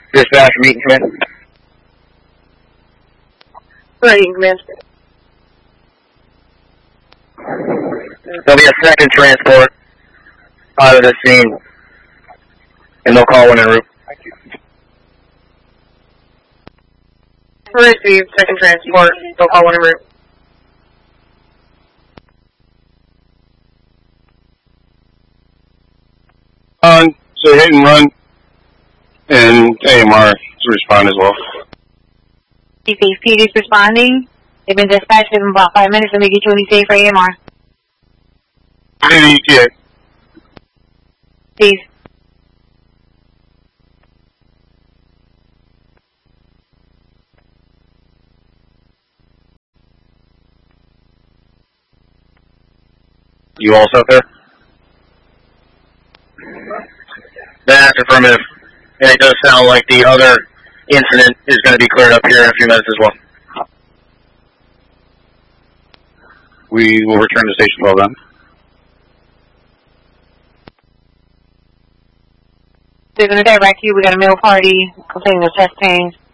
Dispatch from Eaton Command. Right, Eaton Command. There'll be a second transport out of the scene, and they'll call one en route. Received, second transport, they'll call one en route. So hit and run, and AMR to respond as well. PD is responding. They've been dispatched in about 5 minutes and they get you any safe for AMR. ETA. Please. You also out there? That's affirmative. And it does sound like the other incident is going to be cleared up here in a few minutes as well. We will return to Station 12 then. They're going to direct you. We got a meal party containing the chest pains.